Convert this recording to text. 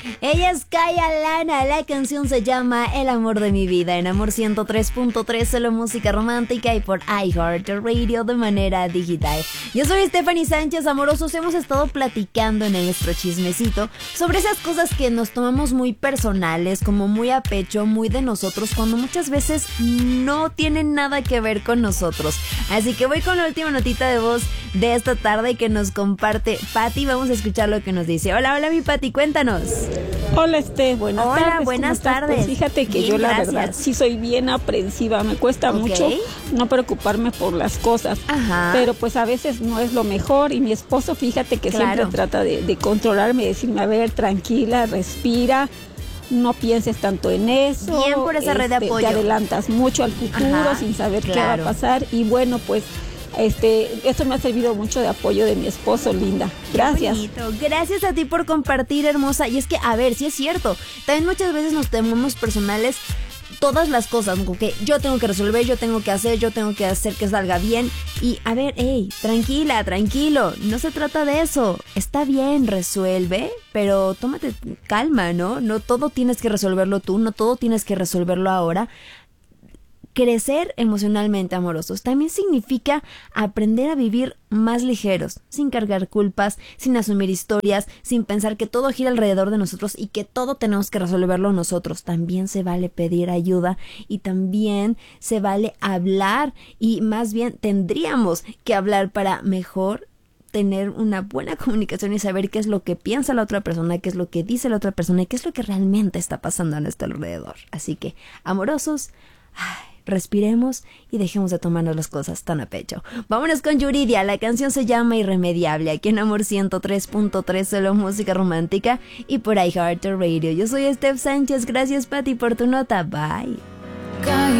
Ella es Kaya Lana, la canción se llama El amor de mi vida en Amor 103.3, solo música romántica y por iHeartRadio de manera digital. Yo soy Stephanie Sánchez, amorosos, hemos estado platicando en nuestro chismecito sobre esas cosas que nos tomamos muy personales, como muy a pecho, muy de nosotros, cuando muchas veces no tienen nada que ver con nosotros. Así que voy con la última notita de voz de esta tarde que nos comparte Pati. Vamos a escuchar lo que nos dice. Hola, mi Pati, cuéntanos. Hola, buenas tardes. Hola, buenas tardes. Pues fíjate que bien, yo la verdad sí soy bien aprensiva, me cuesta mucho no preocuparme por las cosas. Ajá. Pero pues a veces no es lo mejor y mi esposo, fíjate que siempre trata de controlarme, decirme, a ver, tranquila, respira, no pienses tanto en eso. Bien por esa red de apoyo. Te adelantas mucho al futuro sin saber qué va a pasar y bueno, pues eso me ha servido mucho de apoyo de mi esposo, linda. Gracias. Gracias a ti por compartir, hermosa. Y es que, a ver, sí es cierto. También muchas veces nos tomamos personales todas las cosas, como que yo tengo que resolver, yo tengo que hacer que salga bien. Y a ver, tranquila, tranquilo, no se trata de eso. Está bien, resuelve, pero tómate calma, ¿no? No todo tienes que resolverlo tú, no todo tienes que resolverlo ahora. Crecer emocionalmente, amorosos, también significa aprender a vivir más ligeros, sin cargar culpas, sin asumir historias, sin pensar que todo gira alrededor de nosotros y que todo tenemos que resolverlo nosotros. También se vale pedir ayuda y también se vale hablar y más bien tendríamos que hablar para mejor tener una buena comunicación y saber qué es lo que piensa la otra persona, qué es lo que dice la otra persona y qué es lo que realmente está pasando a nuestro alrededor. Así que, amorosos, respiremos y dejemos de tomarnos las cosas tan a pecho. Vámonos con Yuridia, la canción se llama Irremediable, aquí en Amor 103.3, solo música romántica y por iHeartRadio. Yo soy Steph Sánchez, gracias Pati por tu nota, bye.